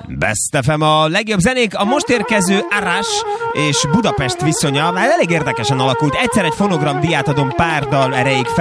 Best FM a legjobb zenék, a most érkező Arás és Budapest viszonya már elég érdekesen alakult. Egyszer egy fonogram díját adom pár dal erejéig